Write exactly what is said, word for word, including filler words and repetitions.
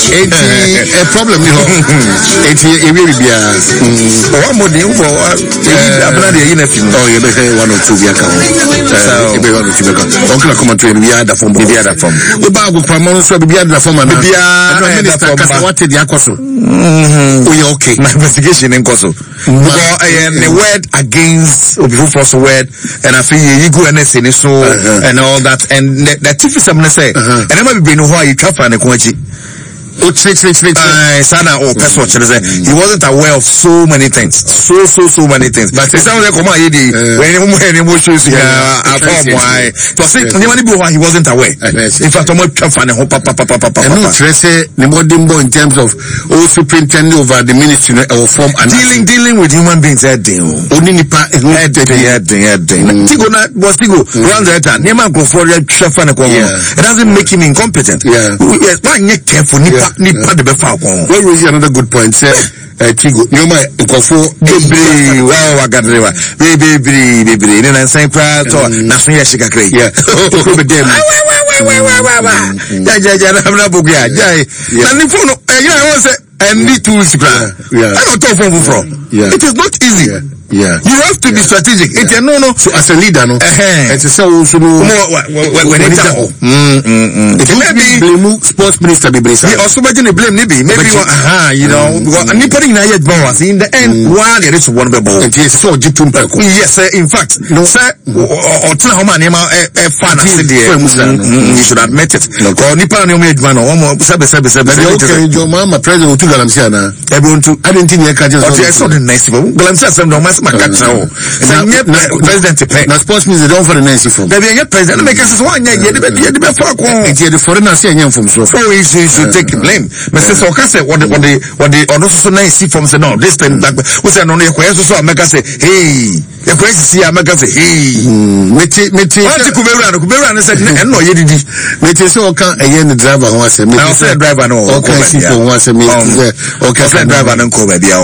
It's a problem. It's a very big. One more thing for oh, you may one or two years ago. So, you one or two years ago. Uncle, come to the other form. The other form. We bag with Pamon, so the other form. And the minister, what did Yakoso? We okay. My investigation in Koso. Because I am the word against Obifufo's word, and I feel you go and say so and all that. And the Tiff is something to say. And I might be no why you can't find a quantity. Oh, trick, trick, trick, Sana or Peswatch. He wasn't aware of so many things. So, so, so many things. But it sounds like Oma Yedi, when any emotions here are formed, why? To say, he wasn't aware. In fact, I'm not trying to papa, papa, papa, papa. And no, Tracy, Nimodimbo in terms of all superintending over the ministry or form and dealing, dealing with human beings. Only Nipa, head, head, head, Tigo was Tigo, round the time, Neman go for a chafan. It doesn't make him incompetent. Yeah. Why not careful? Nipa de befa ko. Where is another good point? Say, Tigo, you might go for baby, well, I got river. Baby, baby, baby, then I say proud to National Shika Cray. Yeah, to be them. Yeah, yeah, yeah, I'm not Bugia. Yeah, and if you know, I was a need tools. Yeah, I don't talk from. Yeah, it is not easy. Yeah. Yeah. You have to be strategic. Yeah. It's a no, no. So as a leader, no. Uh-huh. It's a so so no. When it's a mm mm. It may be blame sports minister be blame. He also making the blame maybe maybe aha you know because anybody in here boss in the end one there is one ball. It is so jitum peko. Yes sir. In fact no sir or tell how man e fan as there. You should admit it. Because nipa no me adwan no omo sabe sabe sabe. Okay, your mama president to galamsia na. Everyone to I didn't think you can just. Okay, so the nice one. Galamsia some no Makata o. President pay. Na sports music don't for the nice from. There be a president make us one year the be the be for ko. It's the foreigners say anyam from so. So we should take blame. Mister So can say what the what the what the ono so nice from say no this time back. We say no no so so make us say hey. The question see make us say hey. Meti meti. What ku bewura no ku bewura no say no ye didi. Meti so kan eye the driver ho say. Now say driver no. Okay, see for one say me. Okay, driver no ko ba dia.